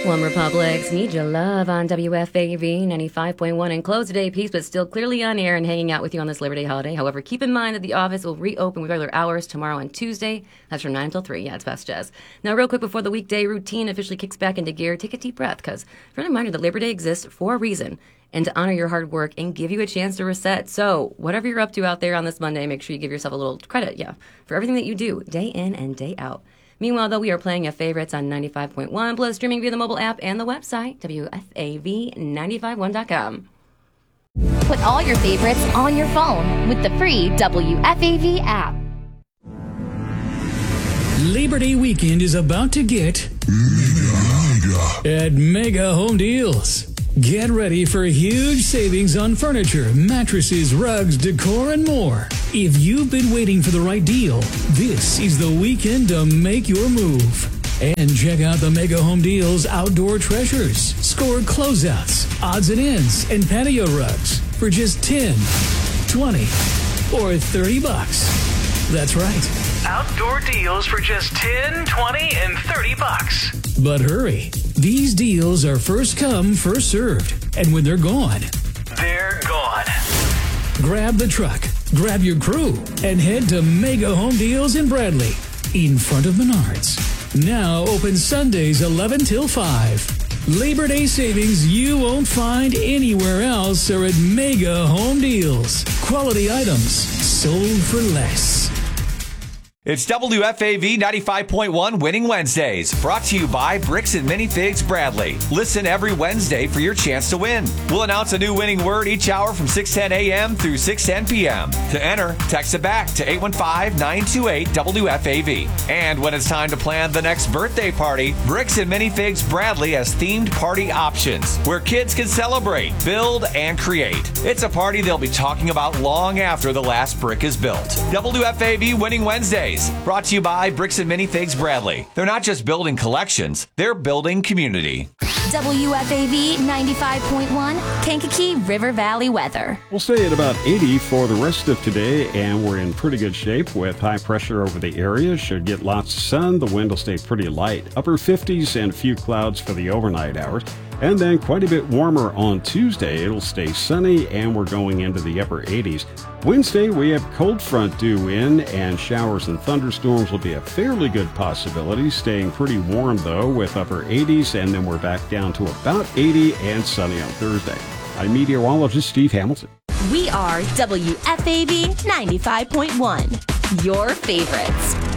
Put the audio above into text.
One Republic's Need Your Love on WFAV 95.1 and close today, peace, but still clearly on air and hanging out with you on this Labor Day holiday. However, keep in mind that the office will reopen with regular hours tomorrow and Tuesday. That's from 9 until 3. Yeah, it's Best Jazz. Now, real quick before the weekday routine officially kicks back into gear, take a deep breath because for a reminder that Labor Day exists for a reason and to honor your hard work and give you a chance to reset. So whatever you're up to out there on this Monday, make sure you give yourself a little credit, for everything that you do day in and day out. Meanwhile, though, we are playing your favorites on 95.1, plus streaming via the mobile app and the website, WFAV951.com. Put all your favorites on your phone with the free WFAV app. Labor Day weekend is about to get at Mega Home Deals. Get ready for huge savings on furniture, mattresses, rugs, decor, and more. If you've been waiting for the right deal, this is the weekend to make your move. And check out the Mega Home Deals outdoor treasures, score closeouts, odds and ends, and patio rugs for just $10, $20, or $30. That's right. Outdoor deals for just $10, $20, and $30. But hurry. These deals are first come, first served. And when they're gone, they're gone. Grab the truck, grab your crew, and head to Mega Home Deals in Bradley, in front of Menards. Now open Sundays 11 till 5. Labor Day savings you won't find anywhere else are at Mega Home Deals. Quality items sold for less. It's WFAV 95.1 Winning Wednesdays, brought to you by Bricks and Minifigs Bradley. Listen every Wednesday for your chance to win. We'll announce a new winning word each hour from 6:10 a.m. through 6:10 p.m. To enter, text it back to 815-928-WFAV. And when it's time to plan the next birthday party, Bricks and Minifigs Bradley has themed party options where kids can celebrate, build, and create. It's a party they'll be talking about long after the last brick is built. WFAV Winning Wednesdays, brought to you by Bricks and Minifigs Bradley. They're not just building collections, they're building community. WFAV 95.1, Kankakee River Valley weather. We'll stay at about 80 for the rest of today, and we're in pretty good shape with high pressure over the area. Should get lots of sun. The wind will stay pretty light. Upper 50s and a few clouds for the overnight hours. And then quite a bit warmer on Tuesday. It'll stay sunny, and we're going into the upper 80s. Wednesday, we have cold front due in, and showers and thunderstorms will be a fairly good possibility. Staying pretty warm, though, with upper 80s, and then we're back down to about 80 and sunny on Thursday. I'm meteorologist Steve Hamilton. We are WFAV 95.1, your favorites.